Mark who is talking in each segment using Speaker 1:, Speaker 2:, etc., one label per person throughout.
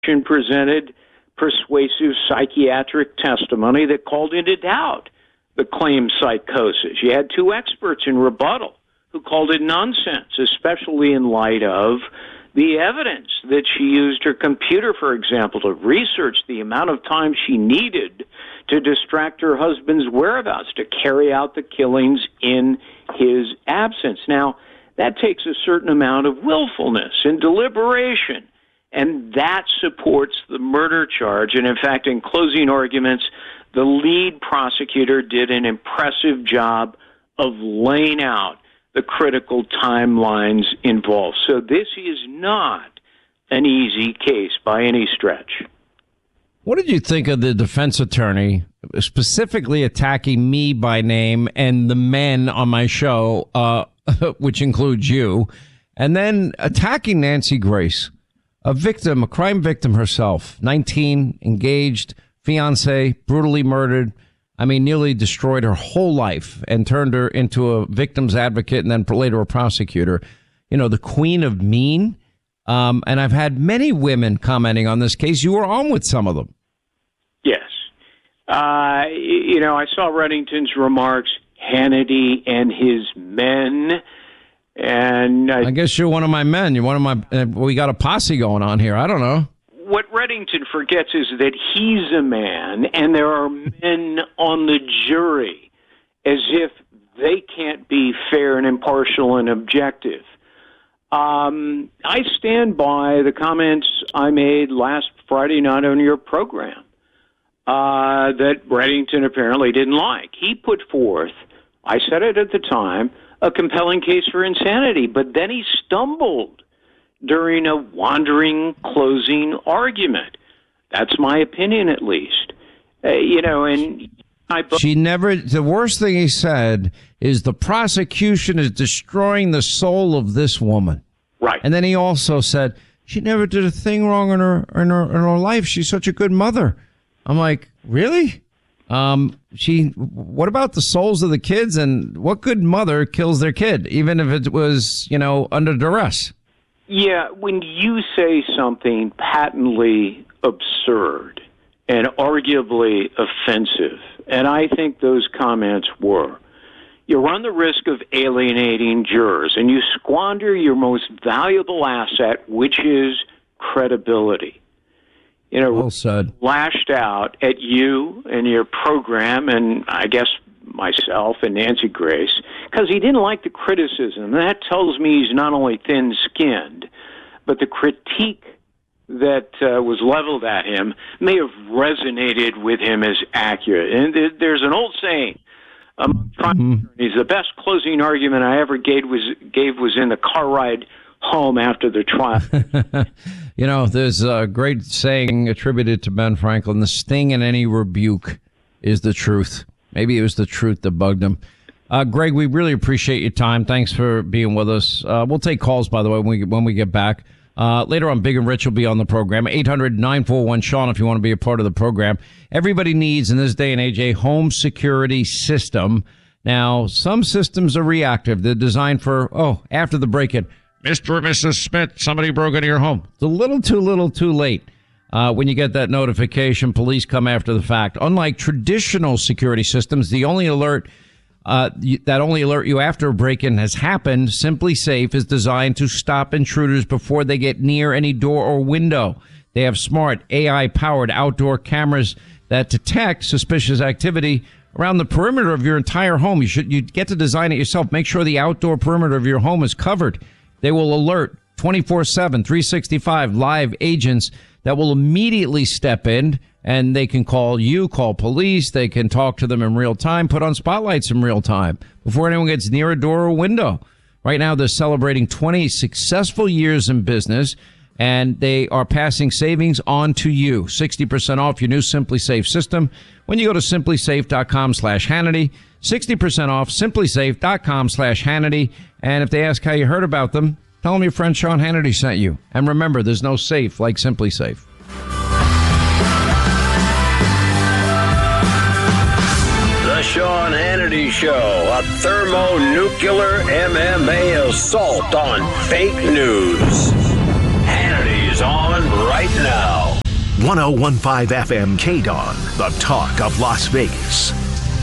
Speaker 1: presented persuasive psychiatric testimony that called into doubt the claimed psychosis. You had two experts in rebuttal who called it nonsense, especially in light of the evidence that she used her computer, for example, to research the amount of time she needed to distract her husband's whereabouts to carry out the killings in his absence. Now, that takes a certain amount of willfulness and deliberation, and that supports the murder charge. And in fact, in closing arguments, the lead prosecutor did an impressive job of laying out the critical timelines involved. So this is not an easy case by any stretch.
Speaker 2: What did you think of the defense attorney specifically attacking me by name and the men on my show, which includes you, and then attacking Nancy Grace, a victim, a crime victim herself, 19, engaged, fiance, brutally murdered. I mean, nearly destroyed her whole life and turned her into a victim's advocate and then later a prosecutor. You know, the queen of mean. And I've had many women commenting on this case. You were on with some of them.
Speaker 1: Yes. I saw Reddington's remarks, Hannity and his men. And
Speaker 2: I guess you're one of my men. You're one of my. We got a posse going on here. I don't know.
Speaker 1: What Reddington forgets is that he's a man and there are men on the jury, as if they can't be fair and impartial and objective. I stand by the comments I made last Friday night on your program that Reddington apparently didn't like. He put forth, I said it at the time, a compelling case for insanity, but then he stumbled during a wandering closing argument. That's my opinion, at least.
Speaker 2: The worst thing he said is the prosecution is destroying the soul of this woman.
Speaker 1: Right.
Speaker 2: And then he also said she never did a thing wrong in her life. She's such a good mother. I'm like, really? What about the souls of the kids? And what good mother kills their kid, even if it was, under duress?
Speaker 1: Yeah, when you say something patently absurd and arguably offensive, and I think those comments were, you run the risk of alienating jurors and you squander your most valuable asset, which is credibility.
Speaker 2: Well said.
Speaker 1: Lashed out at you and your program, and I guess myself and Nancy Grace, because he didn't like the criticism. That tells me he's not only thin-skinned, but the critique that was leveled at him may have resonated with him as accurate. And there's an old saying among trial attorneys, the best closing argument I ever gave was in the car ride home after the trial.
Speaker 2: There's a great saying attributed to Ben Franklin: the sting in any rebuke is the truth. Maybe it was the truth that bugged him. Greg, we really appreciate your time. Thanks for being with us. We'll take calls, by the way, when we get back. Later on, Big and Rich will be on the program. 800-941-SEAN if you want to be a part of the program. Everybody needs, in this day and age, a home security system. Now, some systems are reactive. They're designed for, after the break-in, Mr. and Mrs. Smith, somebody broke into your home. It's a little too late. When you get that notification, police come after the fact. Unlike traditional security systems, the only alert that only alert you after a break-in has happened, SimpliSafe is designed to stop intruders before they get near any door or window. They have smart AI-powered outdoor cameras that detect suspicious activity around the perimeter of your entire home. You get to design it yourself. Make sure the outdoor perimeter of your home is covered. They will alert 24/7, 365 live agents that will immediately step in, and they can call police. They can talk to them in real time, put on spotlights in real time before anyone gets near a door or window. Right now, they're celebrating 20 successful years in business, and they are passing savings on to you. 60% off your new SimpliSafe system when you go to SimpliSafe.com/Hannity. 60% off SimpliSafe.com/Hannity. And if they ask how you heard about them, tell them your friend Sean Hannity sent you. And remember, there's no safe like SimpliSafe.
Speaker 3: The Sean Hannity Show, a thermonuclear MMA assault on fake news. Hannity's on right now.
Speaker 4: 1015 FM KDON, the talk of Las Vegas.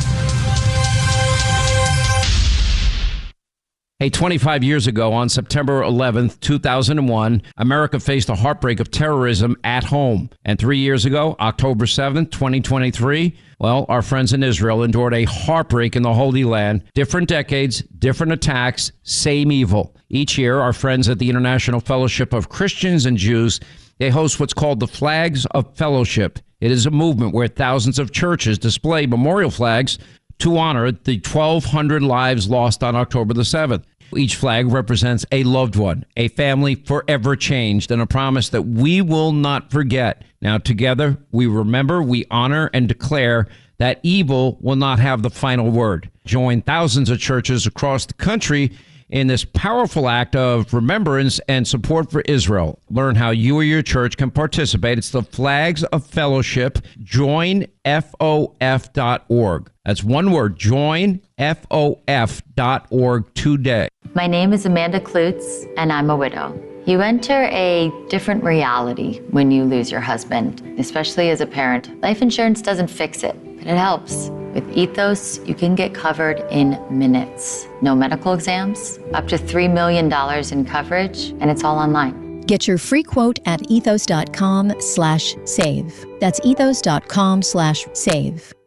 Speaker 2: Hey, 25 years ago, on September 11th, 2001, America faced a heartbreak of terrorism at home. And 3 years ago, October 7th, 2023, well, our friends in Israel endured a heartbreak in the Holy Land. Different decades, different attacks, same evil. Each year, our friends at the International Fellowship of Christians and Jews, they host what's called the Flags of Fellowship. It is a movement where thousands of churches display memorial flags to honor the 1,200 lives lost on October the 7th. Each flag represents a loved one, a family forever changed, and a promise that we will not forget. Now, together, we remember, we honor, and declare that evil will not have the final word. Join thousands of churches across the country in this powerful act of remembrance and support for Israel. Learn how you or your church can participate. It's the Flags of Fellowship. JoinFOF.org. That's one word, JoinFOF.org today.
Speaker 5: My name is Amanda Klutz, and I'm a widow. You enter a different reality when you lose your husband, especially as a parent. Life insurance doesn't fix it, but it helps. With Ethos, you can get covered in minutes. No medical exams, up to $3 million in coverage, and it's all online.
Speaker 6: Get your free quote at ethos.com/save. That's ethos.com/save.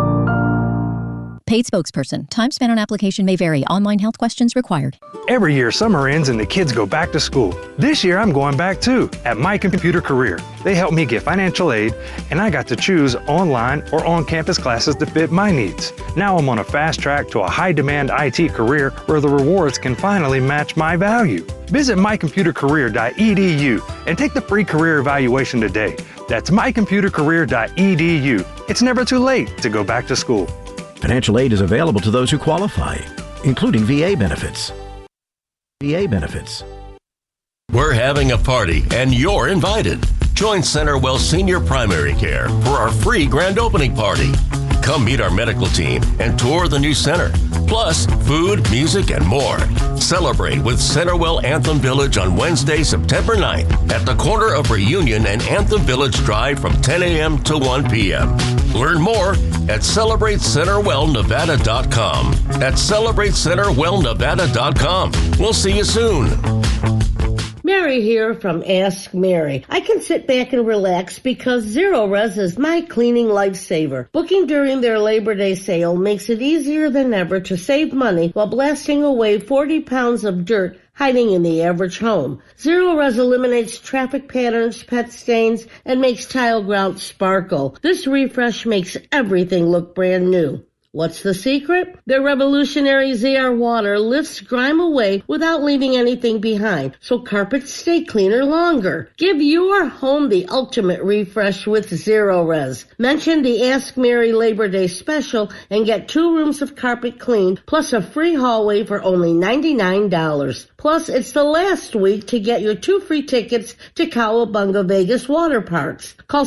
Speaker 6: Paid spokesperson. Time spent on application may vary. Online health questions required.
Speaker 7: Every year, summer ends and the kids go back to school. This year, I'm going back too at My Computer Career. They helped me get financial aid, and I got to choose online or on-campus classes that fit my needs. Now I'm on a fast track to a high-demand IT career where the rewards can finally match my value. Visit mycomputercareer.edu and take the free career evaluation today. That's mycomputercareer.edu. It's never too late to go back to school.
Speaker 4: Financial aid is available to those who qualify, including VA benefits. VA benefits.
Speaker 8: We're having a party, and you're invited. Join CenterWell Senior Primary Care for our free grand opening party. Come meet our medical team and tour the new center. Plus, food, music, and more. Celebrate with CenterWell Anthem Village on Wednesday, September 9th at the corner of Reunion and Anthem Village Drive from 10 a.m. to 1 p.m. Learn more at CelebrateCenterWellNevada.com. At CelebrateCenterWellNevada.com. We'll see you soon.
Speaker 9: Mary here from Ask Mary. I can sit back and relax because Zero Res is my cleaning lifesaver. Booking during their Labor Day sale makes it easier than ever to save money while blasting away 40 pounds of dirt hiding in the average home. Zero Res eliminates traffic patterns, pet stains, and makes tile grout sparkle. This refresh makes everything look brand new. What's the secret? Their revolutionary ZR water lifts grime away without leaving anything behind, so carpets stay cleaner longer. Give your home the ultimate refresh with Zero Res. Mention the Ask Mary Labor Day special and get 2 rooms of carpet cleaned plus a free hallway for only $99. Plus, it's the last week to get your 2 free tickets to Cowabunga Vegas Water Parks. Call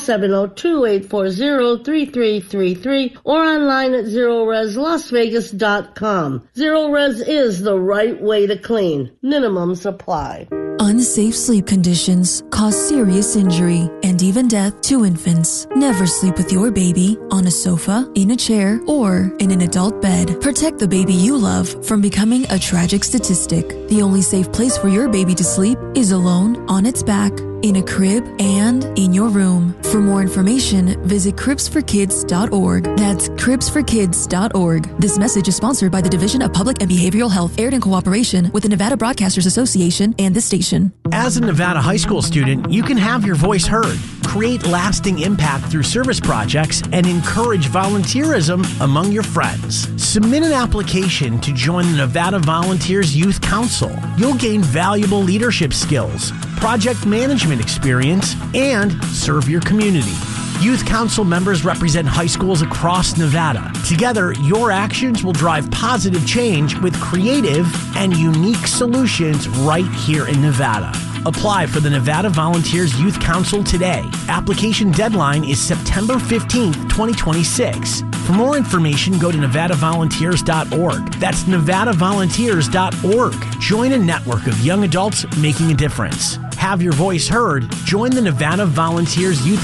Speaker 9: 702-840-3333 or online at ZeroResLasVegas.com. Zero Res is the right way to clean. Minimums apply.
Speaker 10: Unsafe sleep conditions cause serious injury and even death to infants. Never sleep with your baby on a sofa, in a chair, or in an adult bed. Protect the baby you love from becoming a tragic statistic. The only safe place for your baby to sleep is alone, on its back, in a crib, and in your room. For more information, visit cribsforkids.org. That's cribsforkids.org. This message is sponsored by the Division of Public and Behavioral Health, aired in cooperation with the Nevada Broadcasters Association and this station.
Speaker 11: As a Nevada high school student, you can have your voice heard, create lasting impact through service projects, and encourage volunteerism among your friends. Submit an application to join the Nevada Volunteers Youth Council. You'll gain valuable leadership skills, project management experience, and serve your community. Youth Council members represent high schools across Nevada. Together, your actions will drive positive change with creative and unique solutions right here in Nevada. Apply for the Nevada Volunteers Youth Council today. Application deadline is September 15th, 2026. For more information, go to NevadaVolunteers.org. That's NevadaVolunteers.org. Join a network of young adults making a difference. Have your voice heard. Join the Nevada Volunteers Youth